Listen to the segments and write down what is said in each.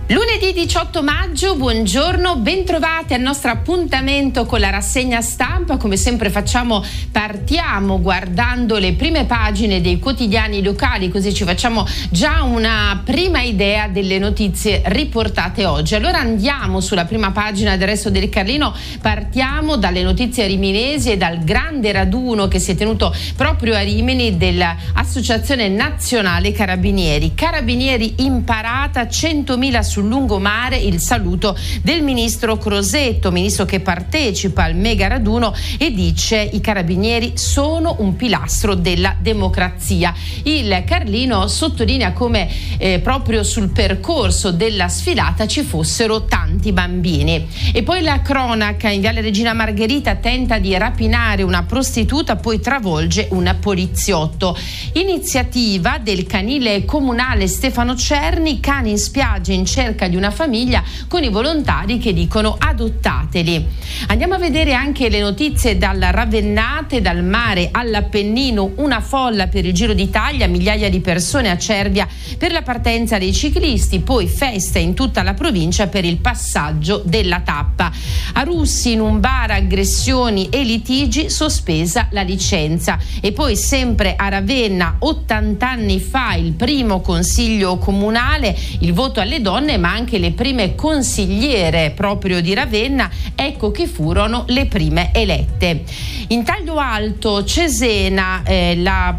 Lunedì 18 maggio, buongiorno, bentrovati al nostro appuntamento con la rassegna stampa. Come sempre partiamo guardando le prime pagine dei quotidiani locali, così ci facciamo già una prima idea delle notizie riportate oggi. Allora andiamo sulla prima pagina del Resto del Carlino, partiamo dalle notizie riminesi e dal grande raduno che si è tenuto proprio a Rimini dell'Associazione Nazionale Carabinieri. Carabinieri in parata, 100.000 sul lungomare, il saluto del ministro Crosetto, ministro che partecipa al mega raduno e dice: i carabinieri sono un pilastro della democrazia. Il Carlino sottolinea come proprio sul percorso della sfilata ci fossero tanti bambini. E poi la cronaca: in Viale Regina Margherita tenta di rapinare una prostituta, poi travolge un poliziotto. Iniziativa del canile comunale Stefano Cerni, cani in spiaggia in cerca di una famiglia, con i volontari che dicono adottateli. Andiamo a vedere anche le notizie dalla Ravennate, dal mare all'Appennino, una folla per il Giro d'Italia, migliaia di persone a Cervia per la partenza dei ciclisti, poi festa in tutta la provincia per il passaggio della tappa. A Russi, in un bar, aggressioni e litigi, sospesa la licenza. E poi sempre a Ravenna, 80 anni fa il primo consiglio comunale, il voto alle donne, ma anche le prime consigliere proprio di Ravenna, ecco che furono le prime elette. In taglio alto Cesena, la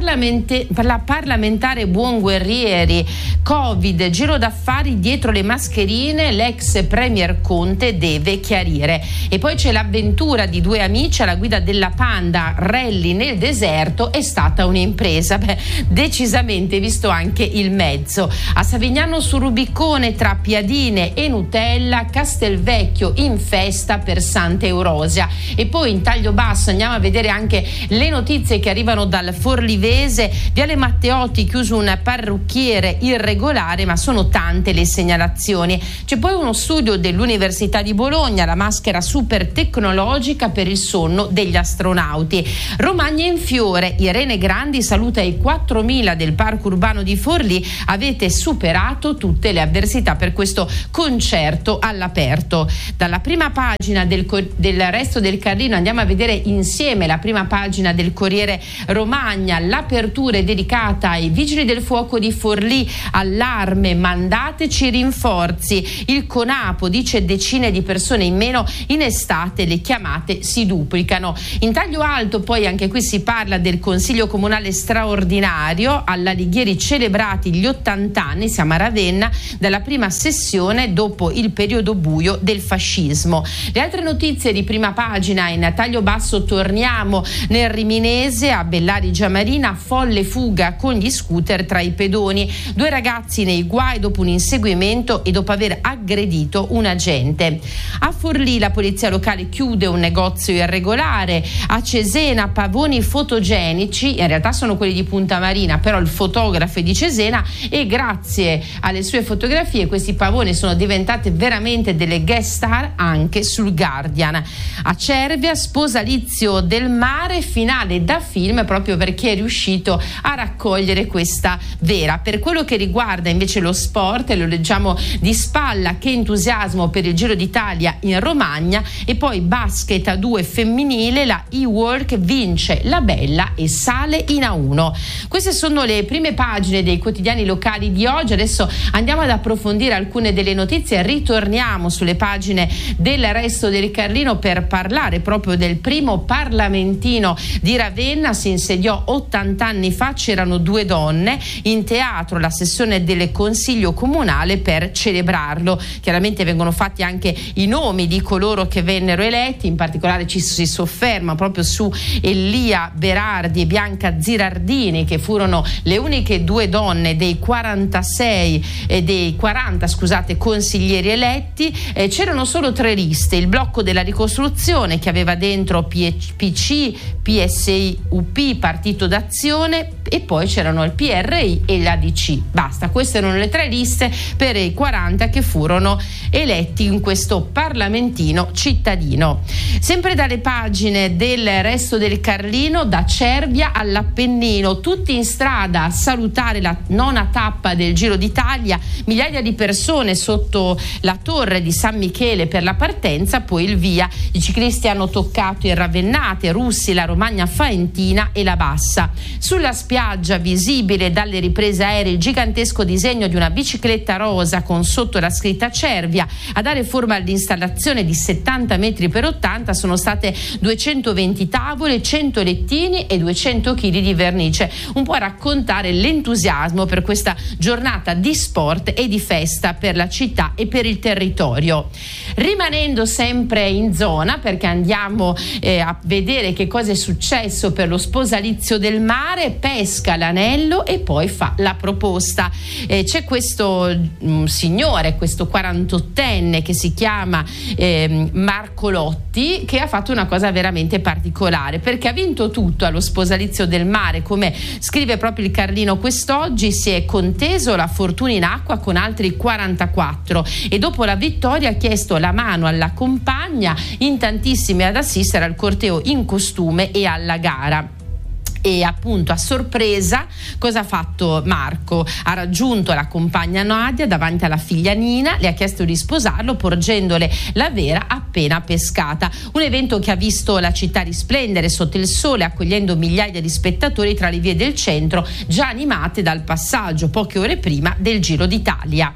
parlamentare Buonguerrieri, Covid, giro d'affari dietro le mascherine, l'ex premier Conte deve chiarire. E poi c'è l'avventura di due amici alla guida della Panda, rally nel deserto, è stata un'impresa, decisamente visto anche il mezzo. A Savignano sul Rubicone, tra piadine e Nutella, Castelvecchio in festa per Santa Eurosia. E poi in taglio basso andiamo a vedere anche le notizie che arrivano dal Forlivese. Viale Matteotti, chiuso un parrucchiere irregolare, ma sono tante le segnalazioni. C'è poi uno studio dell'Università di Bologna, la maschera super tecnologica per il sonno degli astronauti. Romagna in fiore, Irene Grandi saluta i 4.000 del parco urbano di Forlì, avete superato tutte le avversità per questo concerto all'aperto. Dalla prima pagina del Resto del Carlino andiamo a vedere insieme la prima pagina del Corriere Romagna. L'apertura è dedicata ai vigili del fuoco di Forlì, allarme, mandateci rinforzi. Il CONAPO dice decine di persone in meno, in estate le chiamate si duplicano. In taglio alto poi anche qui si parla del Consiglio Comunale straordinario, alla Lighieri celebrati gli 80 anni, siamo a Ravenna, dalla prima sessione dopo il periodo buio del fascismo. Le altre notizie di prima pagina: in taglio basso torniamo nel Riminese, a Bellari Giamarina, folle fuga con gli scooter tra i pedoni, due ragazzi nei guai dopo un inseguimento e dopo aver aggredito un agente. A Forlì la polizia locale chiude un negozio irregolare. A Cesena pavoni fotogenici, in realtà sono quelli di Punta Marina, però il fotografo è di Cesena e grazie alle sue fotografie questi pavoni sono diventate veramente delle guest star anche sul Guardian. A Cervia, sposalizio del mare, finale da film, proprio perché è riuscito a raccogliere questa vera. Per quello che riguarda invece lo sport, lo leggiamo di spalla: che entusiasmo per il Giro d'Italia in Romagna. E poi basket a 2 femminile, la E-Work vince la Bella e sale in A1. Queste sono le prime pagine dei quotidiani locali di oggi. Adesso andiamo ad approfondire alcune delle notizie, ritorniamo sulle pagine del Resto del Carlino per parlare proprio del primo parlamentino di Ravenna. Si insediò 80 anni fa, c'erano due donne in teatro, la sessione del Consiglio Comunale per celebrarlo. Chiaramente vengono fatti anche i nomi di coloro che vennero eletti, in particolare ci si sofferma proprio su Elia Berardi e Bianca Zirardini, che furono le uniche due donne dei 40 consiglieri eletti. C'erano solo 3 liste: il blocco della ricostruzione, che aveva dentro PC, PSI, UP, Partito d'Azione, e poi c'erano il PRI e l'ADC. Basta. basta. Queste erano le 3 liste per i 40 che furono eletti in questo parlamentino cittadino. Sempre dalle pagine del Resto del Carlino, da Cervia all'Appennino, tutti in strada a salutare la 9ª tappa del Giro d'Italia, migliaia di persone sotto la torre di San Michele per la partenza, poi il via. I ciclisti hanno toccato il Ravennate, Russi, la Romagna Faentina e la Bassa. Sulla spiaggia, visibile dalle riprese aeree, il gigantesco disegno di una bicicletta rosa con sotto la scritta Cervia. A dare forma all'installazione di 70 metri per 80 sono state 220 tavole, 100 lettini e 200 kg di vernice, un po' a raccontare l'entusiasmo per questa giornata di sport e di festa per la città e per il territorio. Rimanendo sempre in zona, perché andiamo a vedere che cosa è successo per lo sposalizio del mare, pesca l'anello e poi fa la proposta. C'è questo signore, questo 48enne che si chiama Marco Lotti, che ha fatto una cosa veramente particolare, perché ha vinto tutto allo sposalizio del mare, come scrive proprio il Carlino quest'oggi. Si è conteso la fortuna in acqua con altri 44 e dopo la vittoria ha chiesto la mano alla compagna, in tantissimi ad assistere al corteo in costume e alla gara. E appunto a sorpresa cosa ha fatto Marco? Ha raggiunto la compagna Nadia davanti alla figlia Nina, le ha chiesto di sposarlo porgendole la vera appena pescata. Un evento che ha visto la città risplendere sotto il sole, accogliendo migliaia di spettatori tra le vie del centro, già animate dal passaggio poche ore prima del Giro d'Italia.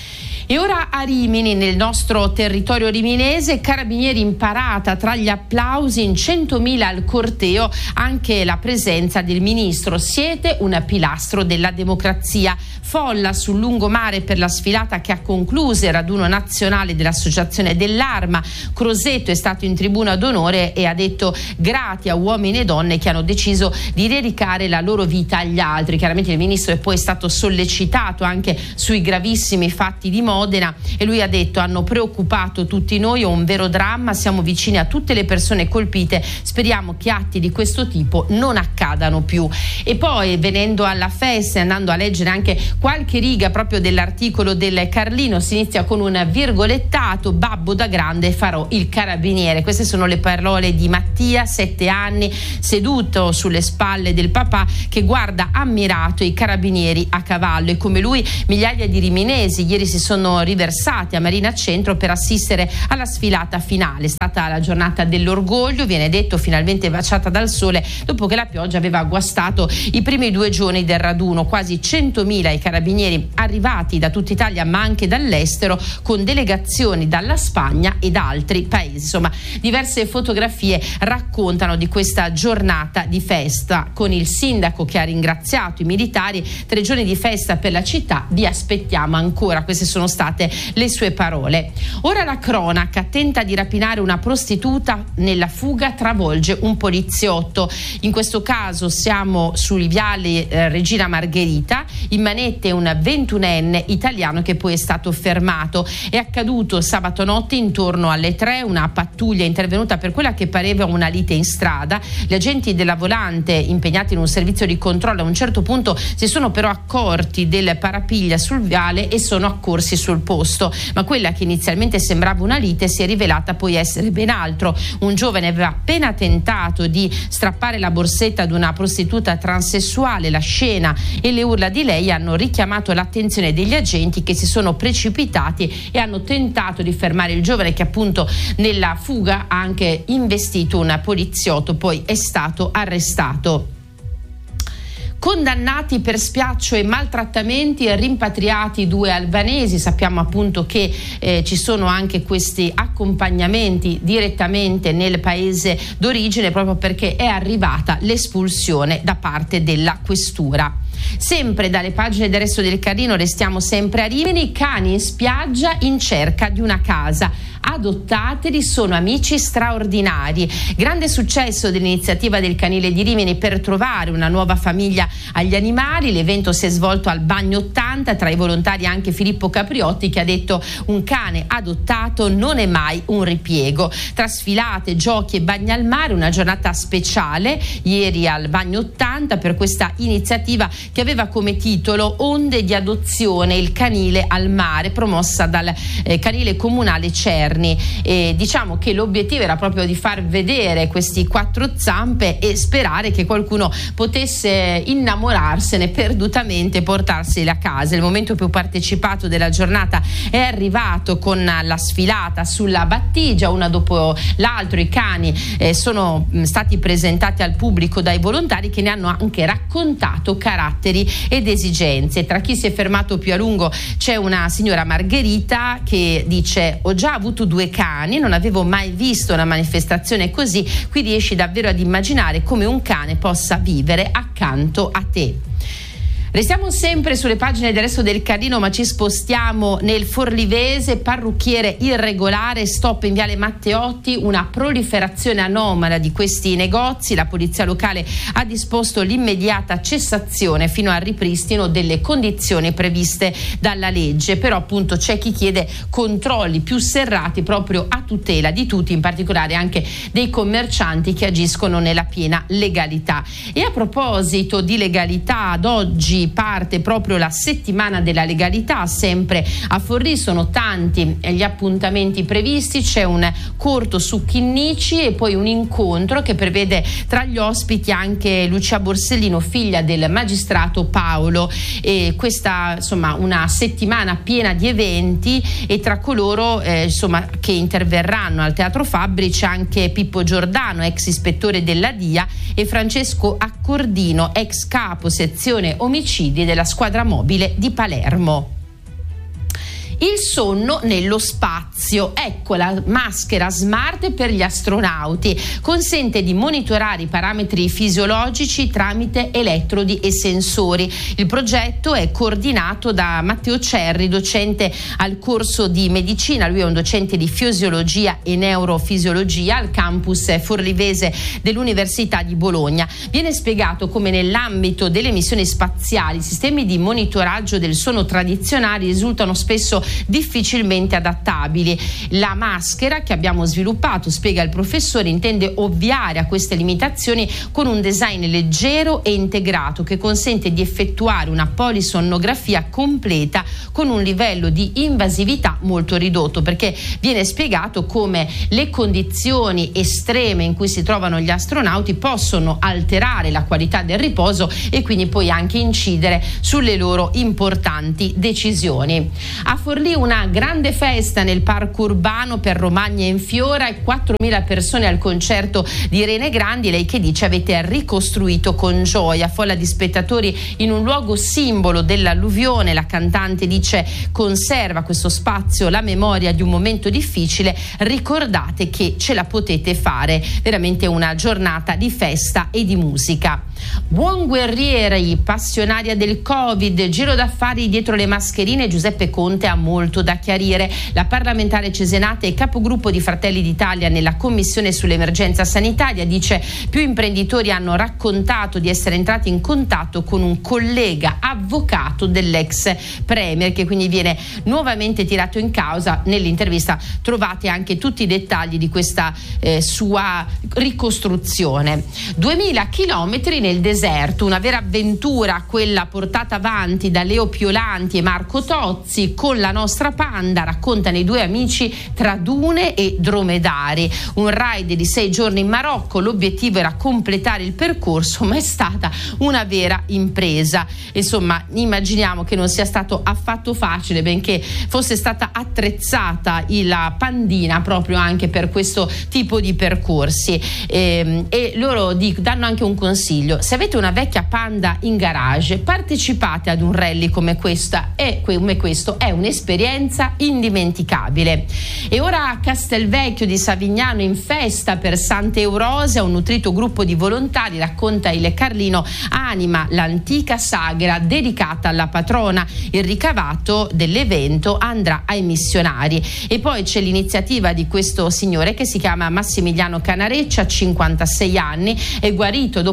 E ora a Rimini, nel nostro territorio riminese, carabinieri in parata, tra gli applausi in 100.000 al corteo anche la presenza del ministro. Siete un pilastro della democrazia. Folla sul lungomare per la sfilata che ha concluso il raduno nazionale dell'Associazione dell'Arma. Crosetto è stato in tribuna d'onore e ha detto grati a uomini e donne che hanno deciso di dedicare la loro vita agli altri. Chiaramente il ministro è poi stato sollecitato anche sui gravissimi fatti di Modena e lui ha detto: hanno preoccupato tutti noi, è un vero dramma, siamo vicini a tutte le persone colpite, speriamo che atti di questo tipo non accadano più. E poi, venendo alla festa e andando a leggere anche qualche riga proprio dell'articolo del Carlino, si inizia con un virgolettato: babbo da grande farò il carabiniere. Queste sono le parole di Mattia, 7 anni, seduto sulle spalle del papà, che guarda ammirato i carabinieri a cavallo, e come lui migliaia di riminesi ieri si sono riversati a Marina Centro per assistere alla sfilata finale. È stata la giornata dell'orgoglio, viene detto, finalmente baciata dal sole dopo che la pioggia aveva guastato i primi 2 giorni del raduno. Quasi 100.000 i carabinieri arrivati da tutta Italia ma anche dall'estero, con delegazioni dalla Spagna e da altri paesi. Insomma, diverse fotografie raccontano di questa giornata di festa, con il sindaco che ha ringraziato i militari. 3 giorni di festa per la città, vi aspettiamo ancora. Queste sono state le sue parole. Ora la cronaca: tenta di rapinare una prostituta, nella fuga travolge un poliziotto. In questo caso siamo sui viali Regina Margherita, in manette un 21enne italiano che poi è stato fermato. È accaduto sabato notte intorno alle 3, una pattuglia è intervenuta per quella che pareva una lite in strada. Gli agenti della Volante, impegnati in un servizio di controllo, a un certo punto si sono però accorti del parapiglia sul viale e sono accorsi sul posto, ma quella che inizialmente sembrava una lite si è rivelata poi essere ben altro. Un giovane aveva appena tentato di strappare la borsetta ad una prostituta transessuale. La scena e le urla di lei hanno richiamato l'attenzione degli agenti, che si sono precipitati e hanno tentato di fermare il giovane, che appunto nella fuga ha anche investito un poliziotto, poi è stato arrestato. Condannati per spiaccio e maltrattamenti e rimpatriati 2 albanesi. Sappiamo appunto che ci sono anche questi accompagnamenti direttamente nel paese d'origine, proprio perché è arrivata l'espulsione da parte della questura. Sempre dalle pagine del Resto del Carlino restiamo sempre a Rimini. Cani in spiaggia in cerca di una casa. Adottateli, sono amici straordinari. Grande successo dell'iniziativa del Canile di Rimini per trovare una nuova famiglia agli animali. L'evento si è svolto al Bagno 80, tra i volontari anche Filippo Capriotti, che ha detto: un cane adottato non è mai un ripiego. Tra sfilate, giochi e bagni al mare, una giornata speciale ieri al Bagno 80 per questa iniziativa che aveva come titolo Onde di adozione, il canile al mare, promossa dal canile comunale Cerni. Diciamo che l'obiettivo era proprio di far vedere questi quattro zampe e sperare che qualcuno potesse innamorarsene perdutamente e portarseli a casa. Il momento più partecipato della giornata è arrivato con la sfilata sulla battigia, una dopo l'altro. I cani sono stati presentati al pubblico dai volontari, che ne hanno anche raccontato caratteri ed esigenze. Tra chi si è fermato più a lungo c'è una signora Margherita che dice: ho già avuto 2 cani, non avevo mai visto una manifestazione così, qui riesci davvero ad immaginare come un cane possa vivere accanto a te. Restiamo sempre sulle pagine del Resto del Carlino, ma ci spostiamo nel Forlivese. Parrucchiere irregolare, stop in Viale Matteotti, una proliferazione anomala di questi negozi. La polizia locale ha disposto l'immediata cessazione fino al ripristino delle condizioni previste dalla legge. Però appunto c'è chi chiede controlli più serrati proprio a tutela di tutti, in particolare anche dei commercianti che agiscono nella piena legalità. E a proposito di legalità, ad oggi parte proprio la settimana della legalità, sempre a Forlì. Sono tanti gli appuntamenti previsti, c'è un corto su Chinnici e poi un incontro che prevede tra gli ospiti anche Lucia Borsellino, figlia del magistrato Paolo. E questa insomma una settimana piena di eventi, e tra coloro insomma che interverranno al Teatro Fabbri c'è anche Pippo Giordano, ex ispettore della DIA, e Francesco Accordino, ex capo sezione omicidi della squadra mobile di Palermo. Il sonno nello spazio. Ecco la maschera smart per gli astronauti. Consente di monitorare i parametri fisiologici tramite elettrodi e sensori. Il progetto è coordinato da Matteo Cerri, docente al corso di medicina. Lui è un docente di fisiologia e neurofisiologia al campus forlivese dell'Università di Bologna. Viene spiegato come nell'ambito delle missioni spaziali i sistemi di monitoraggio del sonno tradizionali risultano spesso difficilmente adattabili. La maschera che abbiamo sviluppato, spiega il professore, intende ovviare a queste limitazioni con un design leggero e integrato che consente di effettuare una polisonnografia completa con un livello di invasività molto ridotto, perché viene spiegato come le condizioni estreme in cui si trovano gli astronauti possono alterare la qualità del riposo e quindi poi anche incidere sulle loro importanti decisioni. A Forlì una grande festa nel parco urbano per Romagna in Fiora e 4.000 persone al concerto di Irene Grandi. Lei che dice: avete ricostruito con gioia, folla di spettatori in un luogo simbolo dell'alluvione. La cantante dice: conserva questo spazio la memoria di un momento difficile, ricordate che ce la potete fare. Veramente una giornata di festa e di musica. Buon guerrieri, passionaria del Covid, giro d'affari dietro le mascherine. Giuseppe Conte ha molto da chiarire. La parlamentare cesenate e capogruppo di Fratelli d'Italia nella commissione sull'emergenza sanitaria dice: più imprenditori hanno raccontato di essere entrati in contatto con un collega avvocato dell'ex premier, che quindi viene nuovamente tirato in causa. Nell'intervista trovate anche tutti i dettagli di questa sua ricostruzione. 2000 chilometri nel deserto, una vera avventura quella portata avanti da Leo Piolanti e Marco Tozzi con la nostra Panda. Raccontano i 2 amici tra dune e dromedari. Un ride di 6 giorni in Marocco. L'obiettivo era completare il percorso, ma è stata una vera impresa. Insomma, immaginiamo che non sia stato affatto facile, benché fosse stata attrezzata la Pandina proprio anche per questo tipo di percorsi. E loro danno anche un consiglio: se avete una vecchia Panda in garage, partecipate ad un rally come questa, e come questo è un'esperienza indimenticabile. E ora a Castelvecchio di Savignano in festa per Santa Eurosia, un nutrito gruppo di volontari, racconta il Carlino, anima l'antica sagra dedicata alla patrona. Il ricavato dell'evento andrà ai missionari. E poi c'è l'iniziativa di questo signore che si chiama Massimiliano Canareccia, 56 anni, è guarito dopo uno schianto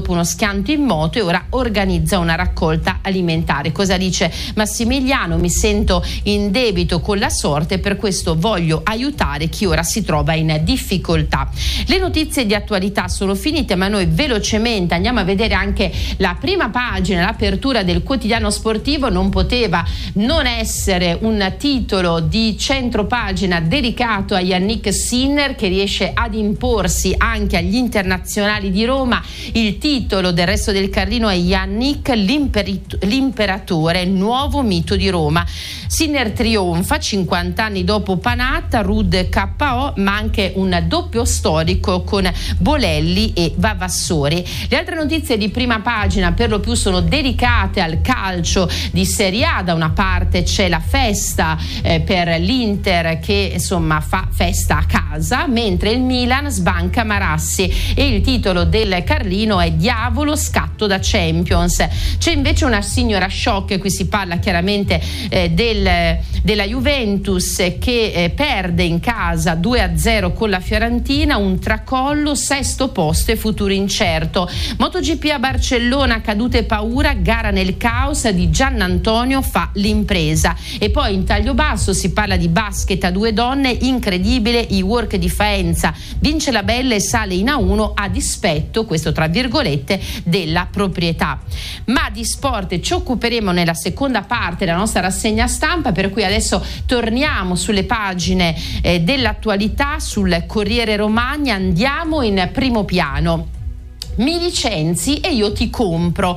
impianto in moto e ora organizza una raccolta alimentare. Cosa dice Massimiliano? Mi sento in debito con la sorte, per questo voglio aiutare chi ora si trova in difficoltà. Le notizie di attualità sono finite, ma noi velocemente andiamo a vedere anche la prima pagina, l'apertura del quotidiano sportivo. Non poteva non essere un titolo di centropagina dedicato a Yannick Sinner, che riesce ad imporsi anche agli internazionali di Roma. Il titolo del Resto del Carlino è Yannick l'imperatore, nuovo mito di Roma. Sinner trionfa 50 anni dopo Panatta, Ruud KO, ma anche un doppio storico con Bolelli e Vavassori. Le altre notizie di prima pagina per lo più sono dedicate al calcio di Serie A. Da una parte c'è la festa per l'Inter che insomma fa festa a casa, mentre il Milan sbanca Marassi, e il titolo del Carlino è Diavolo scatto da Champions. C'è invece una signora shock, qui si parla chiaramente della Juventus che perde in casa 2-0 con la Fiorentina, un tracollo, sesto posto e futuro incerto. MotoGP a Barcellona, cadute e paura, gara nel caos, di Giannantonio fa l'impresa. E poi in taglio basso si parla di basket a due donne, incredibile, i Work di Faenza vince la Bella e sale in A1 a dispetto, questo tra virgolette, della proprietà. Ma di sport ci occuperemo nella seconda parte della nostra rassegna stampa, per cui adesso torniamo sulle pagine dell'attualità sul Corriere Romagna. Andiamo in primo piano. Mi licenzi e io ti compro.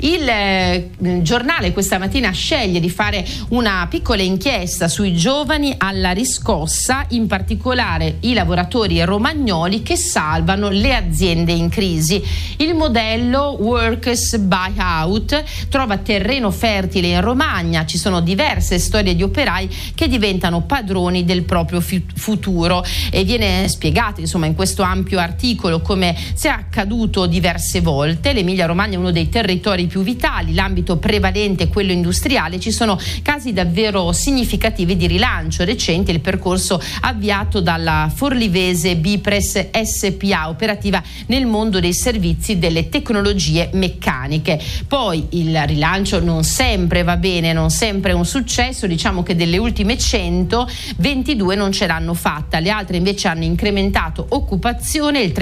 Il giornale questa mattina sceglie di fare una piccola inchiesta sui giovani alla riscossa, in particolare i lavoratori romagnoli che salvano le aziende in crisi. Il modello Workers Buyout trova terreno fertile in Romagna, ci sono diverse storie di operai che diventano padroni del proprio futuro, e viene spiegato insomma in questo ampio articolo come sia accaduto diverse volte. L'Emilia Romagna è uno dei territori più vitali, l'ambito prevalente è quello industriale, ci sono casi davvero significativi di rilancio. Recente il percorso avviato dalla forlivese Bipres SPA, operativa nel mondo dei servizi delle tecnologie meccaniche. Poi il rilancio non sempre va bene, non sempre è un successo, diciamo che delle ultime 100, 22 non ce l'hanno fatta, le altre invece hanno incrementato occupazione, il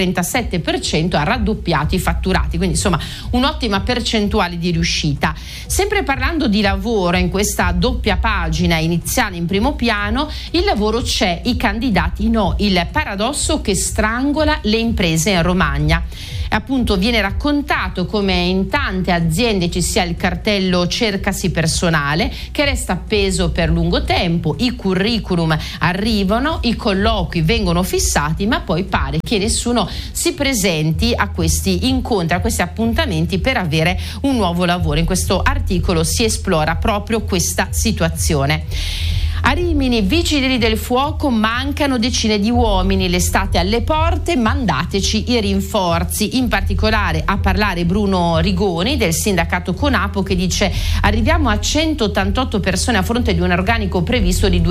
37% ha raddoppiato i fatturati, quindi insomma un'ottima percentuale di riuscita. Sempre parlando di lavoro, in questa doppia pagina iniziale in primo piano, il lavoro c'è, i candidati no, il paradosso che strangola le imprese in Romagna. Appunto viene raccontato come in tante aziende ci sia il cartello cercasi personale che resta appeso per lungo tempo, i curriculum arrivano, i colloqui vengono fissati, ma poi pare che nessuno si presenti a questi incontri, a questi appuntamenti per avere un nuovo lavoro. In questo articolo si esplora proprio questa situazione. A Rimini, vigili del fuoco, mancano decine di uomini, l'estate alle porte, mandateci i rinforzi. In particolare a parlare Bruno Rigoni del sindacato Conapo, che dice: arriviamo a 188 persone a fronte di un organico previsto di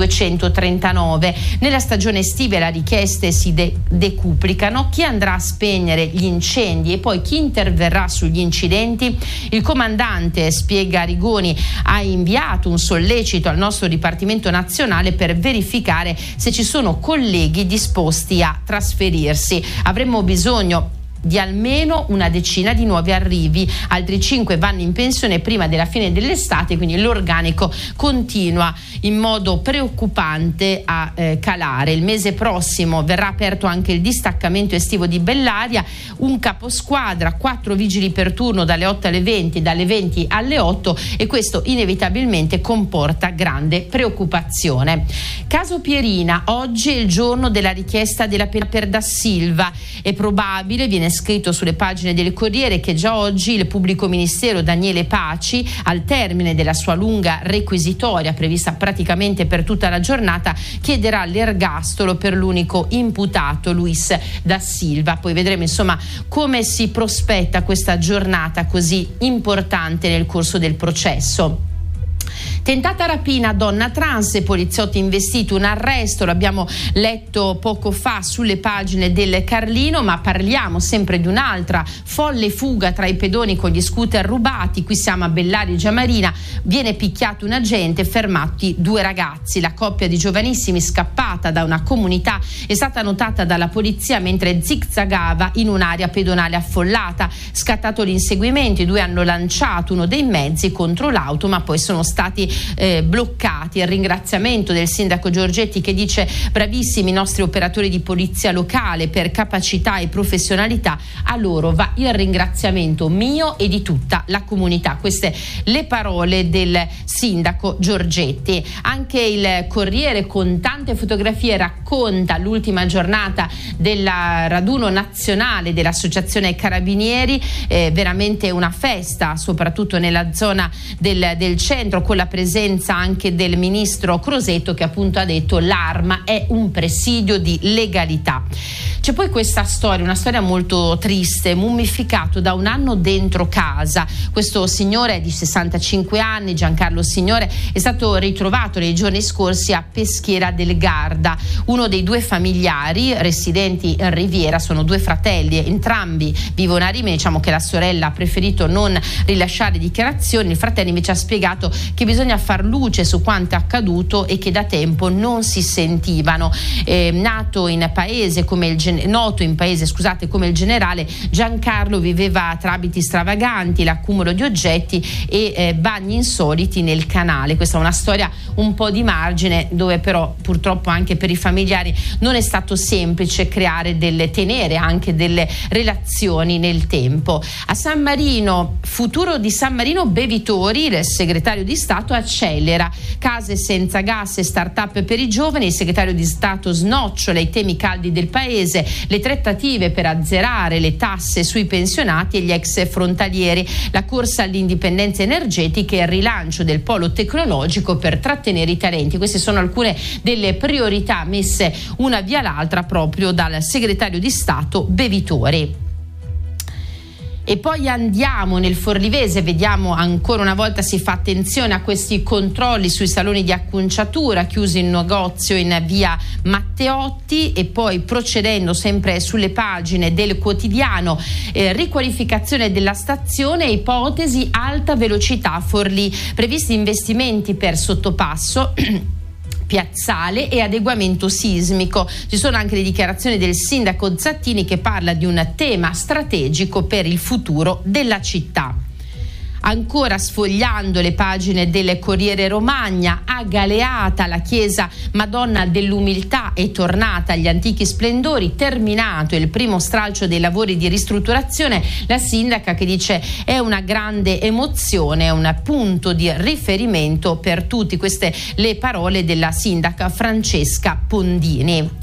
239. Nella stagione estiva le richieste si decuplicano. Chi andrà a spegnere gli incendi e poi chi interverrà sugli incidenti? Il comandante, spiega Rigoni, ha inviato un sollecito al nostro Dipartimento Nazionale per verificare se ci sono colleghi disposti a trasferirsi. Avremmo bisogno di almeno una decina di nuovi arrivi, altri 5 vanno in pensione prima della fine dell'estate, quindi l'organico continua in modo preoccupante a calare. Il mese prossimo verrà aperto anche il distaccamento estivo di Bellaria, un caposquadra, 4 vigili per turno dalle 8 alle 20, dalle 20 alle 8, e questo inevitabilmente comporta grande preoccupazione. Caso Pierina, oggi è il giorno della richiesta della pena per Da Silva. È probabile, viene scritto sulle pagine del Corriere, che già oggi il pubblico ministero Daniele Paci, al termine della sua lunga requisitoria prevista praticamente per tutta la giornata, chiederà l'ergastolo per l'unico imputato Luis Da Silva. Poi vedremo insomma come si prospetta questa giornata così importante nel corso del processo. Tentata rapina, donna trans, poliziotti investiti, un arresto, l'abbiamo letto poco fa sulle pagine del Carlino, ma parliamo sempre di un'altra folle fuga tra i pedoni con gli scooter rubati. Qui siamo a Bellario Giamarina, viene picchiato un agente, fermati 2 ragazzi. La coppia di giovanissimi scappata da una comunità è stata notata dalla polizia mentre zigzagava in un'area pedonale affollata. Scattato l'inseguimento, i 2 hanno lanciato uno dei mezzi contro l'auto, ma poi sono stati bloccati. Il ringraziamento del sindaco Giorgetti, che dice: bravissimi i nostri operatori di polizia locale per capacità e professionalità, a loro va il ringraziamento mio e di tutta la comunità. Queste le parole del sindaco Giorgetti. Anche il Corriere, con tante fotografie, racconta l'ultima giornata del raduno nazionale dell'Associazione Carabinieri, veramente una festa soprattutto nella zona del centro, con la presenza anche del ministro Crosetto, che appunto ha detto: l'arma è un presidio di legalità. C'è poi questa storia, una storia molto triste, mummificato da 1 anno dentro casa. Questo signore di 65 anni, Giancarlo Signore, è stato ritrovato nei giorni scorsi a Peschiera del Garda. Uno dei 2 familiari residenti in Riviera, sono 2 fratelli, entrambi vivono a Rimini. Diciamo che la sorella ha preferito non rilasciare dichiarazioni, il fratello invece ha spiegato che bisogna far luce su quanto è accaduto e che da tempo non si sentivano. Noto in paese come il Generale, Giancarlo viveva tra abiti stravaganti, l'accumulo di oggetti e bagni insoliti nel canale. Questa è una storia un po' di margine, dove però purtroppo anche per i familiari non è stato semplice tenere anche delle relazioni nel tempo. A San Marino, futuro di San Marino bevitori, il segretario di Stato accelera case senza gas e start-up per i giovani. Il segretario di Stato snocciola i temi caldi del paese, le trattative per azzerare le tasse sui pensionati e gli ex frontalieri, la corsa all'indipendenza energetica e il rilancio del polo tecnologico per trattenere i talenti. Queste sono alcune delle priorità messe una via l'altra proprio dal segretario di Stato Bevitori. E poi andiamo nel Forlivese, vediamo ancora una volta si fa attenzione a questi controlli sui saloni di acconciatura, chiusi in negozio in via Matteotti. E poi, procedendo sempre sulle pagine del quotidiano, riqualificazione della stazione, ipotesi alta velocità Forlì, previsti investimenti per sottopasso piazzale e adeguamento sismico. Ci sono anche le dichiarazioni del sindaco Zattini, che parla di un tema strategico per il futuro della città. Ancora sfogliando le pagine del Corriere Romagna, a Galeata la chiesa Madonna dell'Umiltà è tornata agli antichi splendori, terminato il primo stralcio dei lavori di ristrutturazione. La sindaca che dice: è una grande emozione, è un punto di riferimento per tutti. Queste le parole della sindaca Francesca Pondini.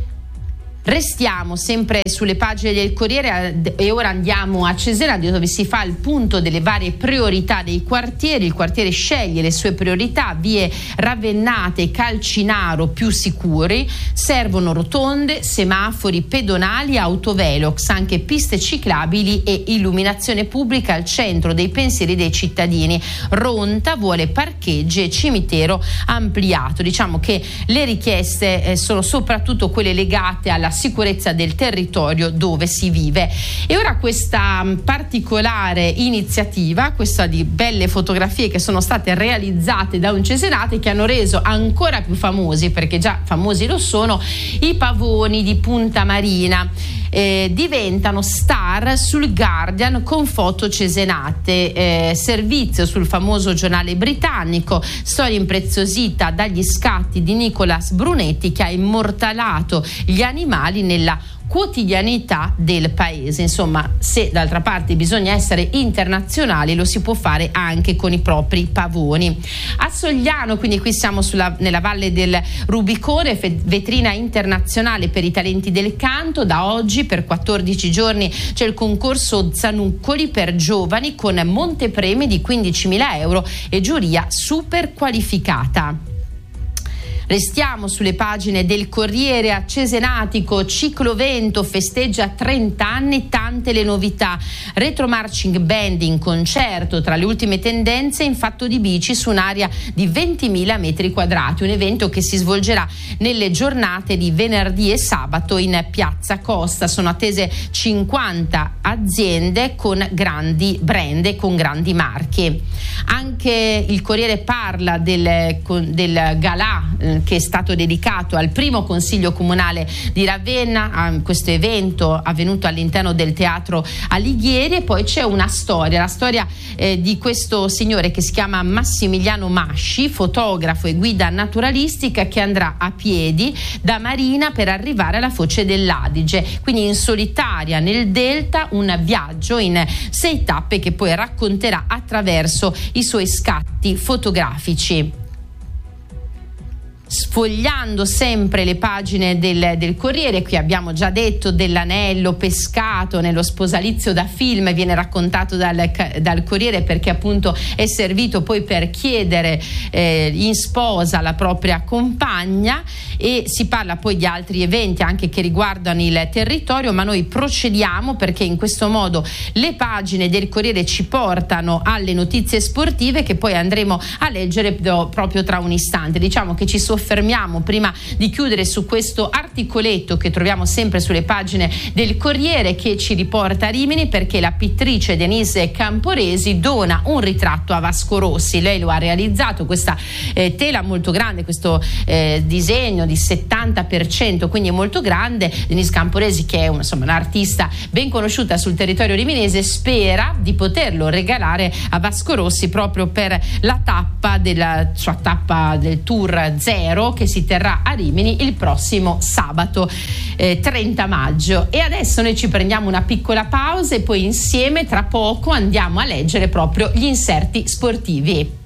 Restiamo sempre sulle pagine del Corriere e ora andiamo a Cesena, dove si fa il punto delle varie priorità dei quartieri. Il quartiere sceglie le sue priorità: vie Ravennate e Calcinaro più sicuri, servono rotonde, semafori pedonali, autovelox, anche piste ciclabili e illuminazione pubblica al centro dei pensieri dei cittadini. Ronta vuole parcheggi e cimitero ampliato. Diciamo che le richieste sono soprattutto quelle legate alla sicurezza del territorio dove si vive. E ora questa particolare iniziativa, questa di belle fotografie che sono state realizzate da un cesenate, che hanno reso ancora più famosi, perché già famosi lo sono, i pavoni di Punta Marina. Diventano star sul Guardian con foto cesenate, servizio sul famoso giornale britannico, storia impreziosita dagli scatti di Nicolas Brunetti, che ha immortalato gli animali nella quotidianità del paese. Insomma, se d'altra parte bisogna essere internazionali, lo si può fare anche con i propri pavoni. A Sogliano, quindi qui siamo nella valle del Rubicone, vetrina internazionale per i talenti del canto. Da oggi per 14 giorni c'è il concorso Zanuccoli per giovani con montepremi di 15.000 euro e giuria super qualificata. Restiamo sulle pagine del Corriere. A Cesenatico Ciclovento festeggia 30 anni, tante le novità. Retro marching band in concerto, tra le ultime tendenze in fatto di bici su un'area di 20.000 metri quadrati, un evento che si svolgerà nelle giornate di venerdì e sabato in Piazza Costa. Sono attese 50 aziende con grandi brand e con grandi marchi. Anche il Corriere parla del galà che è stato dedicato al primo consiglio comunale di Ravenna, a questo evento avvenuto all'interno del Teatro Alighieri. E poi c'è una storia, la storia di questo signore che si chiama Massimiliano Masci, fotografo e guida naturalistica, che andrà a piedi da Marina per arrivare alla foce dell'Adige, quindi in solitaria nel delta, un viaggio in 6 tappe che poi racconterà attraverso i suoi scatti fotografici. Sfogliando sempre le pagine del Corriere, qui abbiamo già detto dell'anello pescato nello sposalizio da film, viene raccontato dal Corriere perché appunto è servito poi per chiedere in sposa la propria compagna, e si parla poi di altri eventi anche che riguardano il territorio, ma noi procediamo perché in questo modo le pagine del Corriere ci portano alle notizie sportive che poi andremo a leggere proprio tra un istante. Diciamo che ci soffermiamo prima di chiudere su questo articoletto che troviamo sempre sulle pagine del Corriere, che ci riporta a Rimini perché la pittrice Denise Camporesi dona un ritratto a Vasco Rossi. Lei lo ha realizzato, questa tela molto grande, questo disegno di 70%, quindi è molto grande. Denise Camporesi, che è un'artista ben conosciuta sul territorio riminese, spera di poterlo regalare a Vasco Rossi proprio per la tappa della sua tappa del Tour Zero che si terrà a Rimini il prossimo sabato 30 maggio. E adesso noi ci prendiamo una piccola pausa e poi insieme tra poco andiamo a leggere proprio gli inserti sportivi.